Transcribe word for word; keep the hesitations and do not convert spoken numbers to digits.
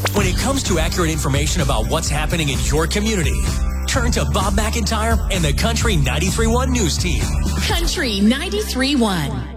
When it comes to accurate information about what's happening in your community, turn to Bob McIntyre and the Country ninety-three point one News Team. Country ninety-three point one.